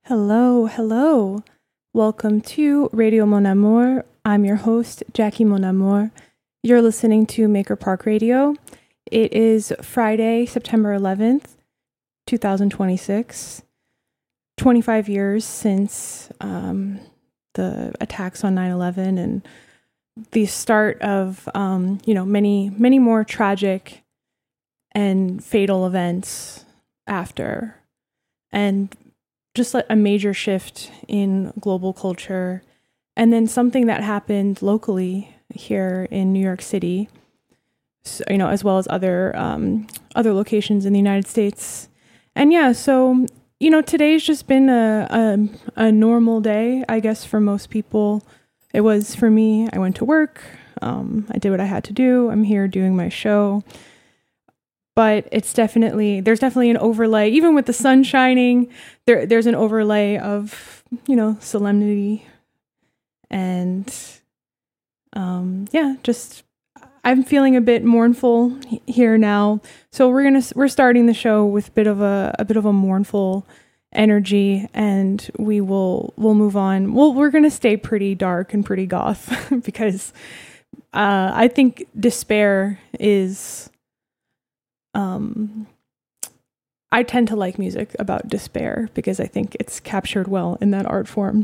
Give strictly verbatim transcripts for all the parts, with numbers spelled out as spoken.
Hello, hello. Welcome to Radio Mon Amour. I'm your host, Jackie Mon Amour. You're listening to Maker Park Radio. It is Friday, September eleventh, twenty twenty-six. twenty-five years since um, the attacks on nine eleven and the start of, um, you know, many, many more tragic and fatal events after. And just like a major shift in global culture. And then something that happened locally here in New York City, so, you know, as well as other um, other locations in the United States. And yeah, so, you know, today's just been a, a, a normal day, I guess, for most people. It was for me. I went to work. Um, I did what I had to do. I'm here doing my show. But it's definitely, there's definitely an overlay, even with the sun shining, there there's an overlay of, you know, solemnity. And um, yeah, just, I'm feeling a bit mournful here now. So we're going to, we're starting the show with a bit of a, a bit of a mournful energy, and we will, we'll move on. Well, we're going to stay pretty dark and pretty goth because uh, I think despair is, Um, I tend to like music about despair because I think it's captured well in that art form.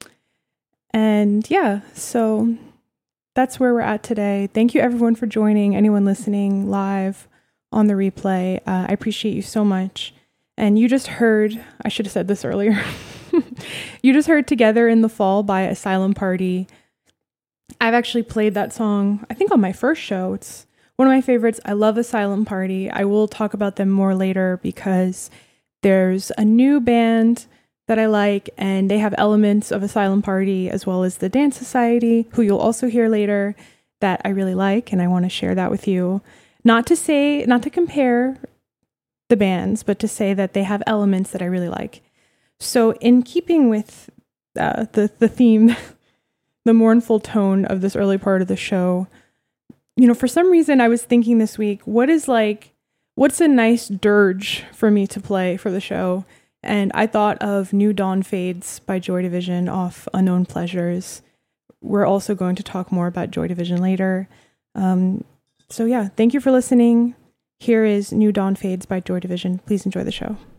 And yeah, so that's where we're at today. Thank you everyone for joining, anyone listening live on the replay. Uh, I appreciate you so much. And you just heard, I should have said this earlier, you just heard Together in the Fall by Asylum Party. I've actually played that song, I think on my first show. It's one of my favorites. I love Asylum Party. I will talk about them more later because there's a new band that I like, and they have elements of Asylum Party as well as the Dance Society, who you'll also hear later, that I really like, and I want to share that with you. Not to say, not to compare the bands, but to say that they have elements that I really like. So in keeping with uh, the, the theme, the mournful tone of this early part of the show, you know, for some reason I was thinking this week, what is like, what's a nice dirge for me to play for the show? And I thought of New Dawn Fades by Joy Division off Unknown Pleasures. We're also going to talk more about Joy Division later. Um, so yeah, thank you for listening. Here is New Dawn Fades by Joy Division. Please enjoy the show.